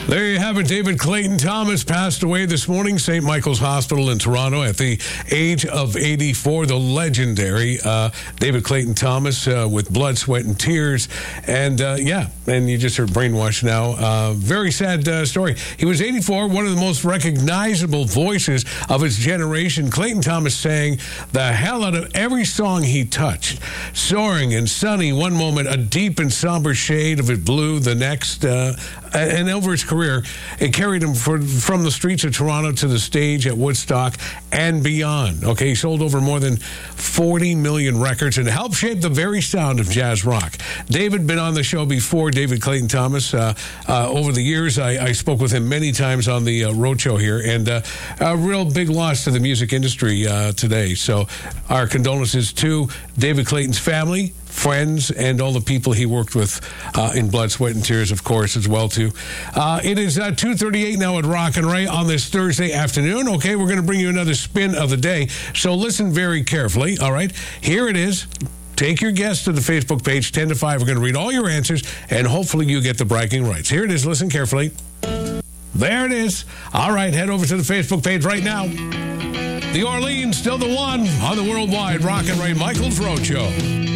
There you have it. David Clayton Thomas passed away this morning, St. Michael's Hospital in Toronto at the age of 84. The legendary David Clayton Thomas with Blood, Sweat, and Tears. And and you just heard Brainwash now. Very sad story. He was 84, one of the most recognizable voices of his generation. Clayton Thomas sang the hell out of every song he touched. Soaring and sunny one moment, a deep and somber shade of it blue the next. And over his career, it carried him from the streets of Toronto to the stage at Woodstock and beyond. Okay, he sold over more than 40 million records and helped shape the very sound of jazz rock. David been on the show before, David Clayton Thomas. Over the years, I spoke with him many times on the road show here, and a real big loss to the music industry today. So our condolences to David Clayton's family, friends, and all the people he worked with in Blood, Sweat, and Tears, of course, as well, too. It is 2:38 now at Rock and Ray on this Thursday afternoon. Okay, we're going to bring you another spin of the day, so listen very carefully, all right? Here it is. Take your guess to the Facebook page, 10 to 5. We're going to read all your answers, and hopefully you get the bragging rights. Here it is. Listen carefully. There it is. All right, head over to the Facebook page right now. The Orleans, still the one on the worldwide Rock and Ray Michaels Road Show.